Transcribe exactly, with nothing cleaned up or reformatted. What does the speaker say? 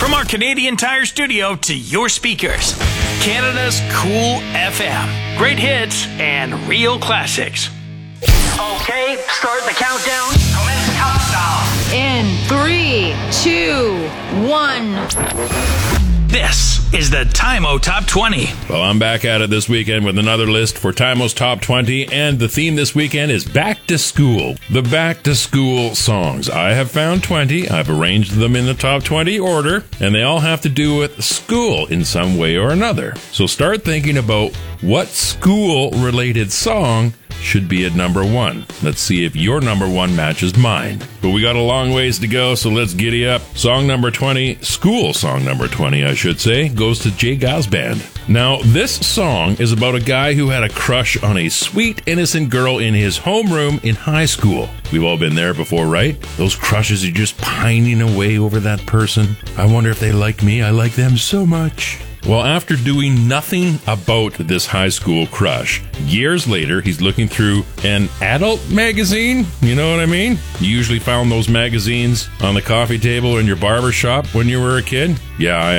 From our Canadian Tire studio to your speakers, Canada's Cool F M. Great hits and real classics. Okay, start the countdown. Commence countdown. In three, two, one. This is the Time-O Top twenty. Well, I'm back at it this weekend with another list for Time-O's Top twenty, and the theme this weekend is Back to School. The Back to School songs. I have found twenty. I've arranged them in the top twenty order, and they all have to do with school in some way or another. So start thinking about what school-related song should be at number one. Let's see if your number one matches mine. But we got a long ways to go, so let's giddy up. Song number twenty, school song number twenty, I should say, goes to J. Geils Band. Now, this song is about a guy who had a crush on a sweet, innocent girl in his homeroom in high school. We've all been there before, right? Those crushes are just pining away over that person. I wonder if they like me. I like them so much. Well, after doing nothing about this high school crush, years later, he's looking through an adult magazine. You know what I mean? You usually found those magazines on the coffee table in your barber shop when you were a kid. Yeah, I